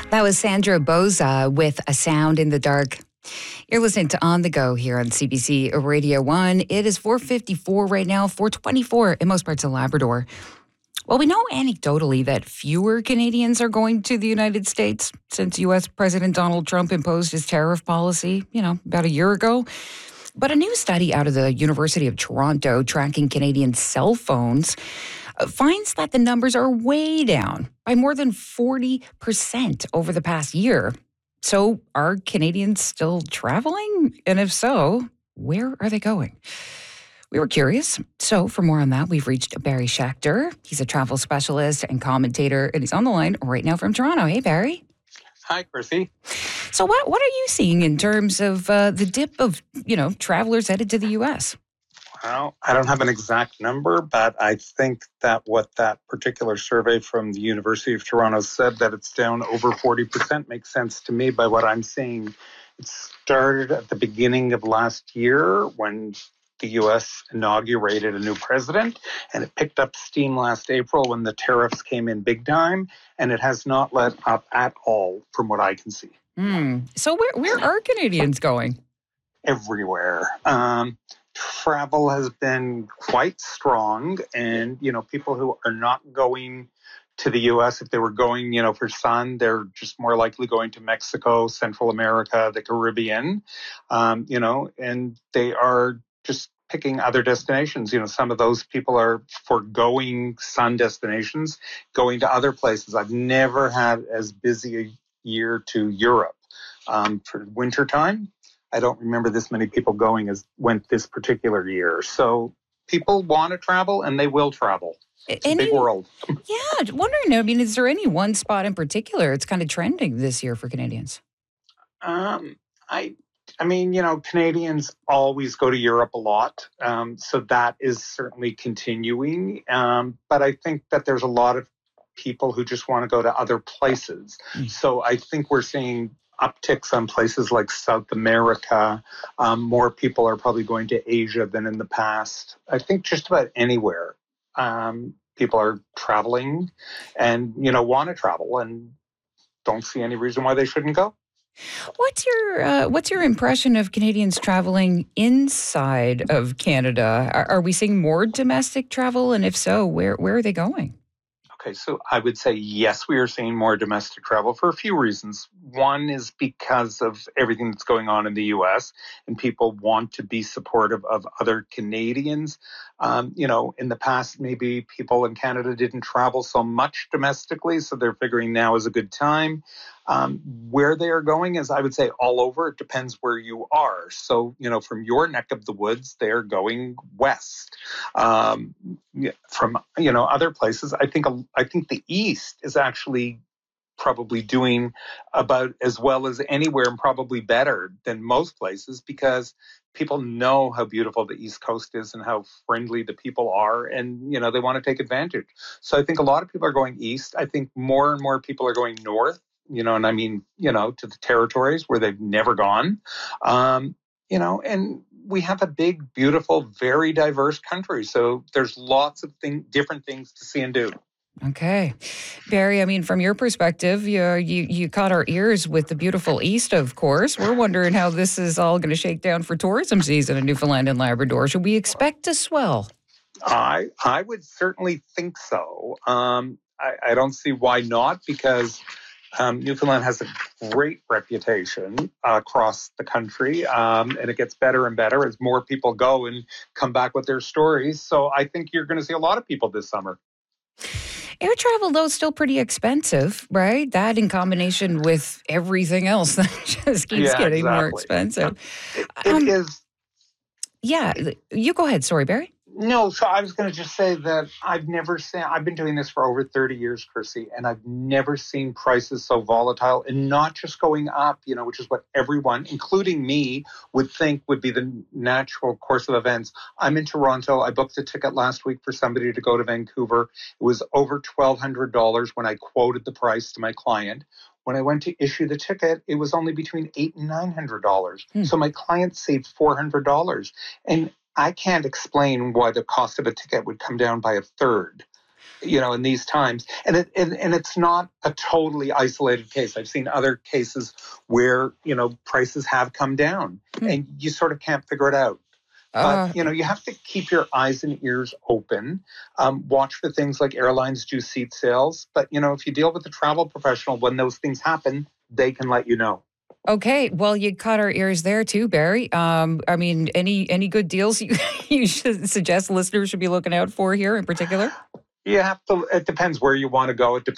That was Sandra Boza with A Sound in the Dark. You're listening to On the Go here on CBC Radio 1. It is 4:54 right now, 4:24 in most parts of Labrador. Well, we know anecdotally that fewer Canadians are going to the United States since U.S. President Donald Trump imposed his tariff policy, about a year ago. But a new study out of the University of Toronto tracking Canadian cell phones finds that the numbers are way down by more than 40% over the past year. So are Canadians still traveling? And if so, where are they going? We were curious. So for more on that, we've reached Barry Schechter. He's a travel specialist and commentator, and he's on the line right now from Toronto. Hey, Barry. Hi, Chrissy. So what are you seeing in terms of the dip of, travelers headed to the U.S.? Well, I don't have an exact number, but I think that what that particular survey from the University of Toronto said, that it's down over 40%, makes sense to me by what I'm seeing. It started at the beginning of last year when the U.S. inaugurated a new president, and it picked up steam last April when the tariffs came in big time, and it has not let up at all from what I can see. So where are Canadians going? Everywhere. Travel has been quite strong, and people who are not going to the U.S., if they were going for sun, they're just more likely going to Mexico, Central America, the Caribbean, and they are just picking other destinations. Some of those people are foregoing sun destinations, going to other places. I've never had as busy a year to Europe for wintertime. I don't remember this many people going as went this particular year. So people want to travel, and they will travel. It's a big world. Yeah, wondering, is there any one spot in particular it's kind of trending this year for Canadians? Canadians always go to Europe a lot. So that is certainly continuing. But I think that there's a lot of people who just want to go to other places. So I think we're seeing upticks on places like South America. More people are probably going to Asia than in the past. I think just about anywhere people are traveling and, want to travel and don't see any reason why they shouldn't go. What's your impression of Canadians traveling inside of Canada? Are we seeing more domestic travel? And if so, where are they going? Okay, so I would say yes, we are seeing more domestic travel for a few reasons. One is because of everything that's going on in the U.S. and people want to be supportive of other Canadians. In the past, maybe people in Canada didn't travel so much domestically, so they're figuring now is a good time. Where they are going is, I would say, all over. It depends where you are. So, from your neck of the woods, they're going west. From, other places, I think the East is actually probably doing about as well as anywhere and probably better than most places because people know how beautiful the East Coast is and how friendly the people are. And, they want to take advantage. So I think a lot of people are going east. I think more and more people are going north. To the territories where they've never gone, and we have a big, beautiful, very diverse country. So there's lots of different things to see and do. Okay. Barry, from your perspective, you caught our ears with the beautiful East, of course. We're wondering how this is all going to shake down for tourism season in Newfoundland and Labrador. Should we expect a swell? I would certainly think so. I don't see why not, because Newfoundland has a great reputation across the country, and it gets better and better as more people go and come back with their stories. So I think you're going to see a lot of people this summer. Air travel, though, is still pretty expensive, right? That in combination with everything else that just keeps getting more expensive. It is. Yeah, you go ahead. Sorry, Barry. No, so I was going to just say that I've been doing this for over 30 years, Chrissy, and I've never seen prices so volatile and not just going up, which is what everyone, including me, would think would be the natural course of events. I'm in Toronto. I booked a ticket last week for somebody to go to Vancouver. It was over $1,200 when I quoted the price to my client. When I went to issue the ticket, it was only between $800 and $900. So my client saved $400. And I can't explain why the cost of a ticket would come down by a third. in these times. And it's not a totally isolated case. I've seen other cases where, prices have come down and you sort of can't figure it out. But, you have to keep your eyes and ears open. Watch for things like airlines do seat sales. But, if you deal with a travel professional, when those things happen, they can let you know. Okay, well, you caught our ears there too, Barry. Any good deals you should suggest listeners should be looking out for here in particular? It depends where you want to go. It depends